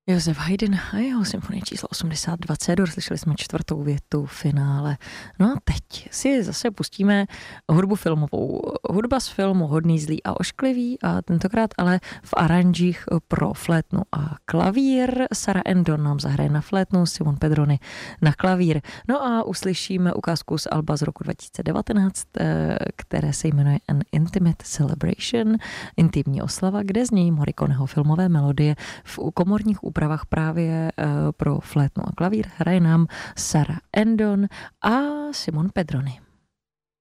Josef Haydn a jeho symfonie číslo 82 C-dur, slyšeli jsme čtvrtou větu finále. No a teď si zase pustíme hudbu filmovou. Hudba z filmu Hodný, zlý a ošklivý a tentokrát ale v aranžích pro flétnu a klavír. Sarah Endon nám zahraje na flétnu, Simon Pedroni na klavír. No a uslyšíme ukázku z alba z roku 2019, které se jmenuje An Intimate Celebration, intimní oslava, kde znějí Morriconeho filmové melodie v komorních úpravách právě pro flétnu a klavír. Hraje nám Sarah Endon a Simon Pedroni.